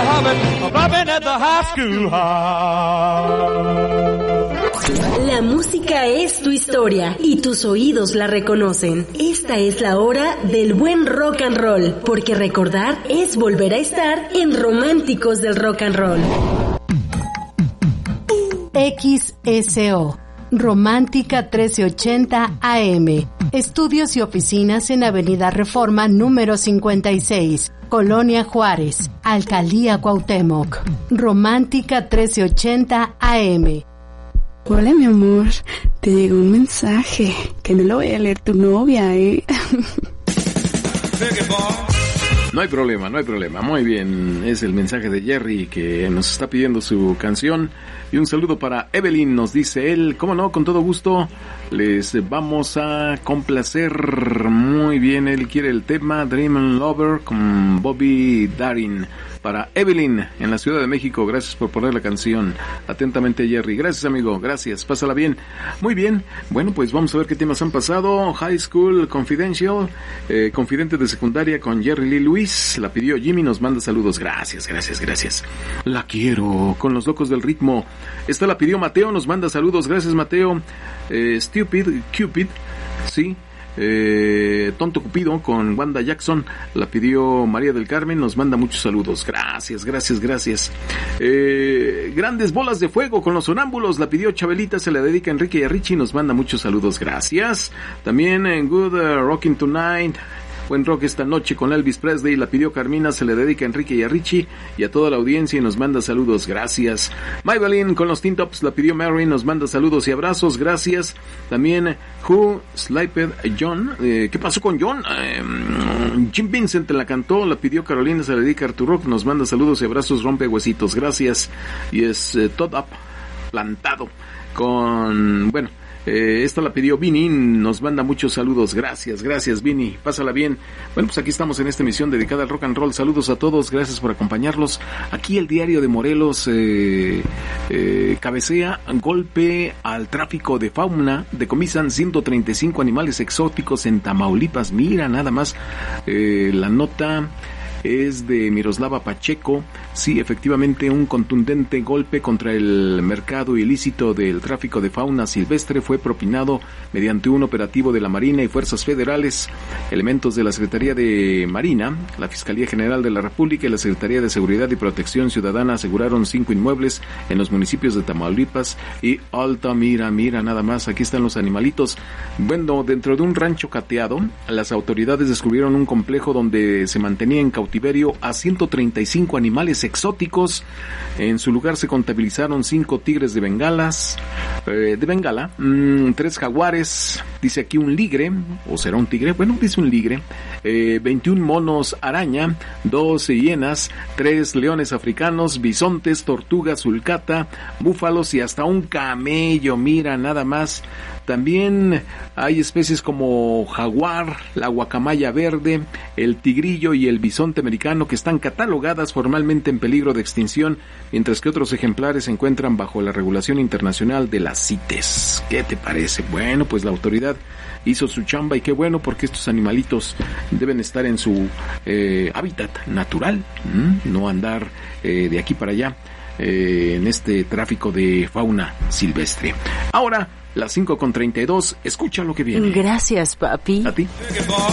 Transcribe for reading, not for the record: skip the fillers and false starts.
habit of robbing at the high school house. La música es tu historia y tus oídos la reconocen. Esta es la hora del buen rock and roll, porque recordar es volver a estar en Románticos del Rock and Roll. XSO Romántica 1380 AM. Estudios y oficinas en Avenida Reforma número 56, Colonia Juárez, Alcaldía Cuauhtémoc. Romántica 1380 AM. Hola, mi amor. Te llegó un mensaje que no lo voy a leer tu novia, No hay problema, no hay problema. Muy bien, es el mensaje de Jerry que nos está pidiendo su canción. Y un saludo para Evelyn, nos dice él. Cómo no, con todo gusto les vamos a complacer. Muy bien, él quiere el tema Dream Lover con Bobby Darin. Para Evelyn, en la Ciudad de México, gracias por poner la canción. Atentamente, Jerry. Gracias, amigo. Gracias. Pásala bien. Muy bien. Bueno, pues vamos a ver qué temas han pasado. High School Confidential, Confidente de Secundaria con Jerry Lee Lewis. La pidió Jimmy, nos manda saludos. Gracias, gracias, gracias. La quiero. Con los locos del ritmo. Esta la pidió Mateo, nos manda saludos. Gracias, Mateo. Stupid Cupid. Sí. Tonto Cupido con Wanda Jackson, la pidió María del Carmen, nos manda muchos saludos. Gracias, gracias, gracias. Grandes bolas de fuego con los sonámbulos, la pidió Chabelita, se la dedica a Enrique y a Richie, nos manda muchos saludos. Gracias. También en Good Rockin' Tonight, buen rock esta noche con Elvis Presley, la pidió Carmina, se le dedica a Enrique y a Richie y a toda la audiencia y nos manda saludos. Gracias. Maybelline con los Teen Tops, la pidió Mary, nos manda saludos y abrazos. Gracias. También Who Sliped John, ¿qué pasó con John? Jim Vincent la cantó, la pidió Carolina, se le dedica a Arturo, nos manda saludos y abrazos, rompe huesitos. Gracias. Y es Todd Up plantado con, bueno, esta la pidió Vini, nos manda muchos saludos. Gracias, gracias Vini, pásala bien. Bueno, pues aquí estamos en esta emisión dedicada al rock and roll. Saludos a todos, gracias por acompañarlos. Aquí el Diario de Morelos cabecea: golpe al tráfico de fauna, decomisan 135 animales exóticos en Tamaulipas. Mira, nada más, la nota es de Miroslava Pacheco. Sí, efectivamente, un contundente golpe contra el mercado ilícito del tráfico de fauna silvestre fue propinado mediante un operativo de la Marina y fuerzas federales. Elementos de la Secretaría de Marina, la Fiscalía General de la República y la Secretaría de Seguridad y Protección Ciudadana aseguraron 5 inmuebles en los municipios de Tamaulipas y Alta. Mira, nada más, aquí están los animalitos. Bueno, dentro de un rancho cateado, las autoridades descubrieron un complejo donde se mantenía en cautiverio a 135 animales exóticos. En su lugar se contabilizaron 5 tigres de Bengala, 3 jaguares, dice aquí un ligre, o será un tigre, bueno, dice un ligre, 21 monos araña, 2 hienas, 3 leones africanos, bisontes, tortugas, sulcata, búfalos y hasta un camello. Mira, nada más. También hay especies como jaguar, la guacamaya verde, el tigrillo y el bisonte americano que están catalogadas formalmente en peligro de extinción, mientras que otros ejemplares se encuentran bajo la regulación internacional de las CITES. ¿Qué te parece? Bueno, pues la autoridad hizo su chamba y qué bueno, porque estos animalitos deben estar en su hábitat natural, no andar de aquí para allá en este tráfico de fauna silvestre. Ahora, las 5:32, escucha lo que viene. Gracias, papi. ¿A ti?